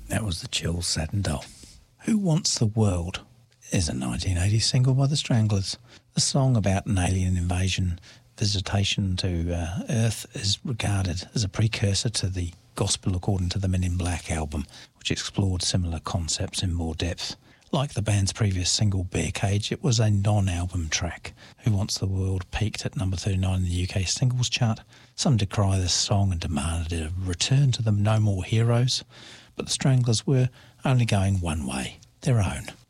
That was the Chills, Sad and Dull. Who Wants the World is a 1980 single by the Stranglers. The song about an alien invasion visitation to Earth is regarded as a precursor to the Gospel According to the Men in Black album, which explored similar concepts in more depth. Like the band's previous single, Bear Cage, it was a non-album track. Who Wants the World peaked at number 39 in the UK singles chart. Some decry this song and demanded a return to the No More Heroes, but the Stranglers were only going one way, their own.